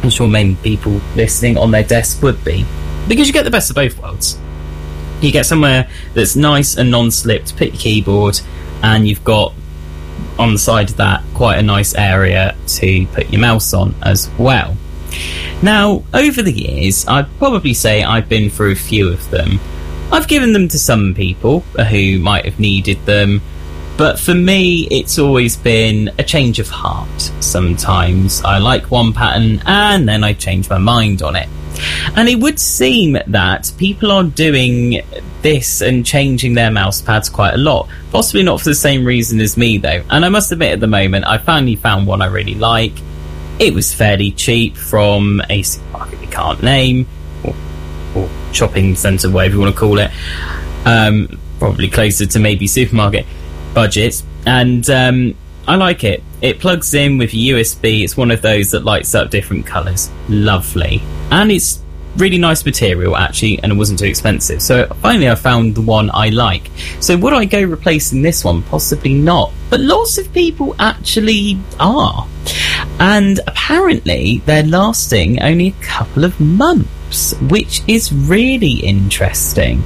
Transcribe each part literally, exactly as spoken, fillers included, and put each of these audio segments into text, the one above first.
I'm sure many people listening on their desk would be, because you get the best of both worlds. You get somewhere that's nice and non-slip to put your keyboard, and you've got on the side of that quite a nice area to put your mouse on as well. Now, over the years, I'd probably say I've been through a few of them. I've given them to some people who might have needed them, but for me, it's always been a change of heart. Sometimes I like one pattern and then I change my mind on it. And it would seem that people are doing this and changing their mouse pads quite a lot. Possibly not for the same reason as me, though. And I must admit, at the moment, I finally found one I really like. It was fairly cheap from a supermarket we can't name, or, or shopping centre, whatever you want to call it. Um, probably closer to maybe supermarket budget. And um, I like it. It plugs in with U S B. It's one of those that lights up different colours. Lovely. And it's really nice material, actually, and it wasn't too expensive. So finally I found the one I like. So would I go replacing this one? Possibly not. But lots of people actually are. And apparently they're lasting only a couple of months, which is really interesting.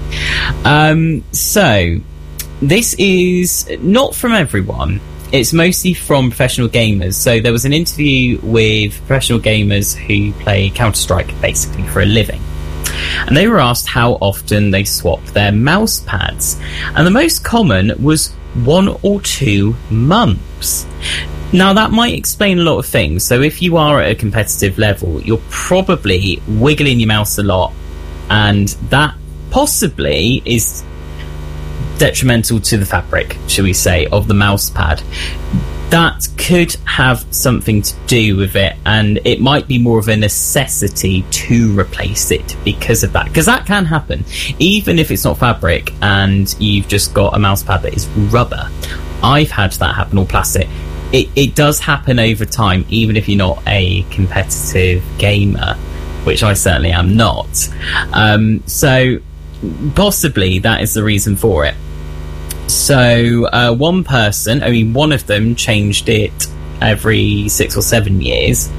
Um, so this is not from everyone. It's mostly from professional gamers. So there was an interview with professional gamers who play Counter-Strike basically for a living. And they were asked how often they swap their mouse pads. And the most common was one or two months. Now that might explain a lot of things. So if you are at a competitive level, you're probably wiggling your mouse a lot. And that possibly is detrimental to the fabric, shall we say, of the mouse pad. That could have something to do with it, and it might be more of a necessity to replace it because of that, because that can happen even if it's not fabric and you've just got a mouse pad that is rubber. I've had that happen, or plastic. It, it does happen over time, even if you're not a competitive gamer, which I certainly am not. Um, so possibly that is the reason for it. So uh, one person, I mean one of them changed it every six or seven years.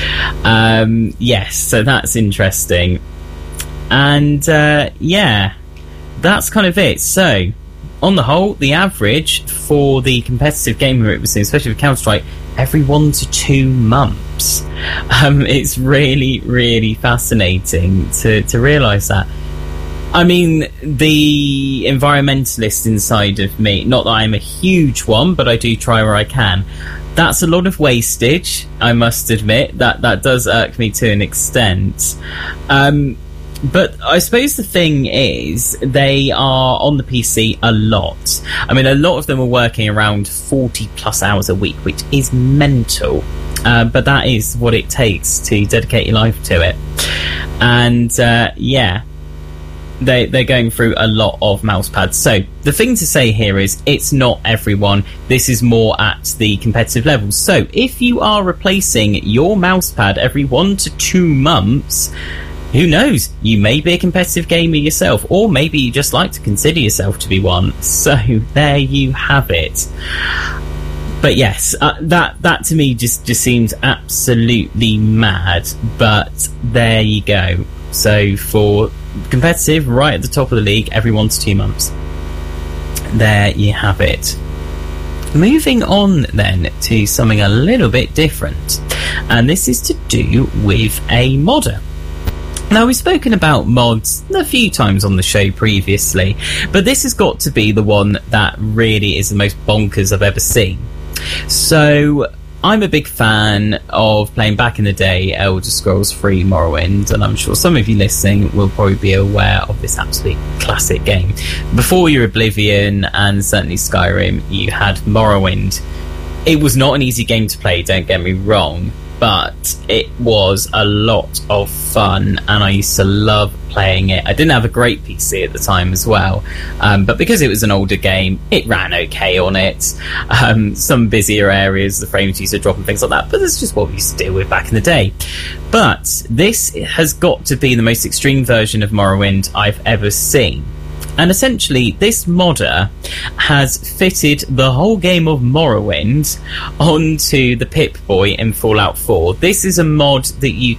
Um, yes, so that's interesting. And uh, yeah, that's kind of it. So on the whole, the average for the competitive gamer it was in, especially with Counter-Strike, every one to two months. Um, it's really, really fascinating to, to realise that. I mean, the environmentalist inside of me, not that I'm a huge one, but I do try where I can. That's a lot of wastage, I must admit. That that does irk me to an extent. Um, but I suppose the thing is, they are on the P C a lot. I mean, a lot of them are working around forty plus hours a week, which is mental. Uh, but that is what it takes to dedicate your life to it. And, uh, yeah. They, they're going through a lot of mouse pads. So the thing to say here is it's not everyone. This is more at the competitive level. So if you are replacing your mouse pad every one to two months, who knows? You may be a competitive gamer yourself, or maybe you just like to consider yourself to be one. So there you have it. But yes, uh, that that to me just, just seems absolutely mad. But there you go. So for competitive, right at the top of the league, every one to two months. There you have it. Moving on then to something a little bit different, and this is to do with a modder. Now, we've spoken about mods a few times on the show previously, but this has got to be the one that really is the most bonkers I've ever seen. So I'm a big fan of playing back in the day Elder Scrolls three Morrowind, and I'm sure some of you listening will probably be aware of this absolute classic game. Before your Oblivion and certainly Skyrim, you had Morrowind. It was not an easy game to play, don't get me wrong, but it was a lot of fun, and I used to love playing it. I didn't have a great P C at the time as well, um, but because it was an older game, it ran okay on it. Um, some busier areas, the frames used to drop and things like that, but that's just what we used to deal with back in the day. But this has got to be the most extreme version of Morrowind I've ever seen. And essentially, this modder has fitted the whole game of Morrowind onto the Pip-Boy in Fallout four. This is a mod that you